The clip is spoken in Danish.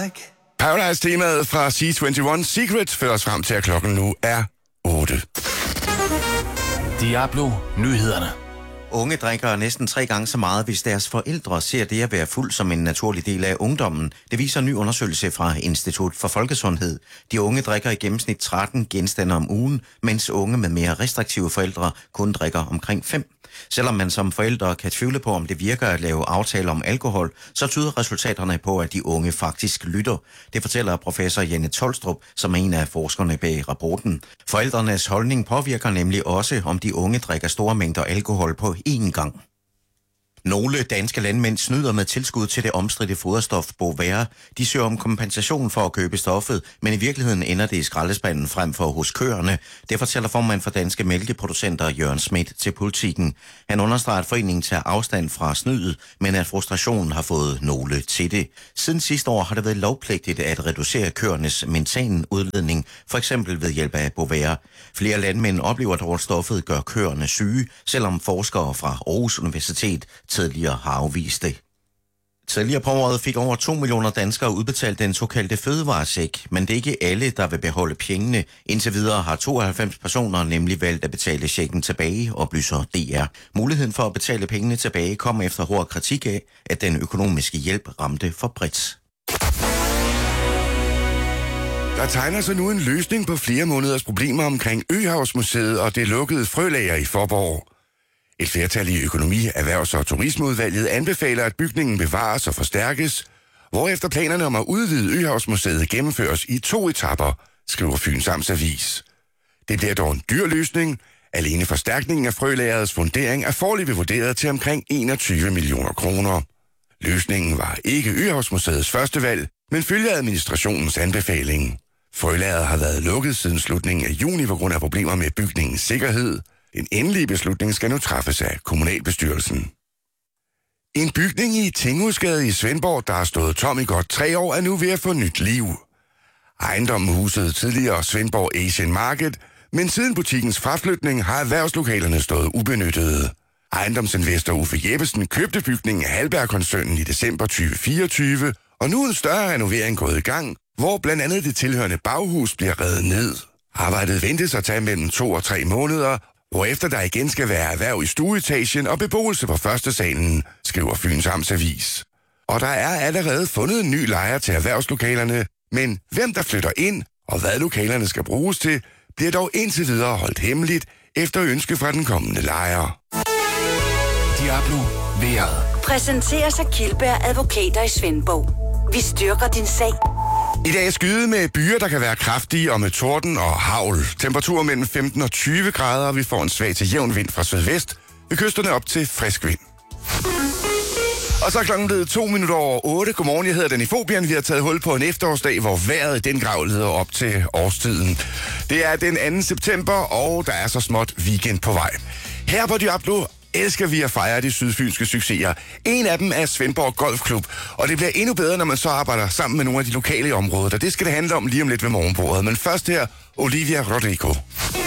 Paradise-temaet fra C21 Secret fører os frem til, at klokken nu er 8. Diablo Nyhederne. Unge drikker næsten 3 gange så meget, hvis deres forældre ser det at være fuld som en naturlig del af ungdommen. Det viser en ny undersøgelse fra Institut for Folkesundhed. De unge drikker i gennemsnit 13 genstande om ugen, mens unge med mere restriktive forældre kun drikker omkring 5. Selvom man som forældre kan tvivle på, om det virker at lave aftaler om alkohol, så tyder resultaterne på, at de unge faktisk lytter. Det fortæller professor Janne Tolstrup, som er en af forskerne bag rapporten. Forældrenes holdning påvirker nemlig også, om de unge drikker store mængder alkohol på én gang. Nogle danske landmænd snyder med tilskud til det omstridte foderstof Bovaer. De søger om kompensation for at købe stoffet, men i virkeligheden ender det i skraldespanden frem for hos køerne. Det fortæller formand for Danske Mælkeproducenter Jørgen Schmidt til Politiken. Han understreger, at foreningen tager afstand fra snydet, men at frustrationen har fået nogle til det. Siden sidste år har det været lovpligtigt at reducere køernes metanudledning, for eksempel ved hjælp af Bovaer. Flere landmænd oplever dog, at stoffet gør køerne syge, selvom forskere fra Aarhus Universitet tidligere har afvist det. Tidligere på året fik over 2 millioner danskere udbetalt den såkaldte fødevarecheck, men det er ikke alle, der vil beholde pengene. Indtil videre har 92 personer nemlig valgt at betale checken tilbage, oplyser DR. Muligheden for at betale pengene tilbage kom efter hård kritik af, at den økonomiske hjælp ramte for bredt. Der tegner sig nu en løsning på flere måneders problemer omkring Øhavsmuseet og det lukkede frølager i Faaborg. Et flertal i Økonomi-, Erhvervs- og Turismeudvalget anbefaler, at bygningen bevares og forstærkes, hvorefter planerne om at udvide Øhavsmuseet gennemføres i 2 etaper, skriver Fyns Amtsavis. Det bliver dog en dyr løsning. Alene forstærkningen af frølagerets fundering er foreløbig vurderet til omkring 21 millioner kroner. Løsningen var ikke Øhavsmuseets første valg, men følger administrationens anbefaling. Frølageret har været lukket siden slutningen af juni på grund af problemer med bygningens sikkerhed. Den endelige beslutning skal nu træffes af kommunalbestyrelsen. En bygning i Tinghusgade i Svendborg, der har stået tom i godt 3 år, er nu ved at få nyt liv. Ejendommen husede tidligere Svendborg Asian Market, men siden butikkens fraflytning har erhvervslokalerne stået ubenyttede. Ejendomsinvestor Uffe Jeppesen købte bygningen af Halberg-koncernen i december 2024, og nu er en større renovering gået i gang, hvor blandt andet det tilhørende baghus bliver revet ned. Arbejdet ventes at tage mellem 2 og 3 måneder, hvorefter der igen skal være erhverv i stueetagen og beboelse på første salen, skriver Fyns Amtsavis. Og der er allerede fundet en ny lejer til erhvervslokalerne, men hvem der flytter ind og hvad lokalerne skal bruges til, bliver dog indtil videre holdt hemmeligt efter ønske fra den kommende lejer. Diablo vejret. Præsenteres af Kildberg Advokater i Svendborg. Vi styrker din sag. I dag er skyet med byer, der kan være kraftige, og med torden og hagl. Temperaturer mellem 15 og 20 grader, og vi får en svag til jævn vind fra sydvest. Ved kysterne op til frisk vind. Og så er klokken blevet 2 minutter over 8. Godmorgen, jeg hedder Danny Fobian. Vi har taget hul på en efterårsdag, hvor vejret i den grad leder op til årstiden. Det er den 2. september, og der er så småt weekend på vej. Her på Diablo elsker vi at fejre de sydfynske succeser. En af dem er Svendborg Golfklub, og det bliver endnu bedre, når man så arbejder sammen med nogle af de lokale områder. Og det skal det handle om lige om lidt ved morgenbordet. Men først her, Olivia Rodrigo.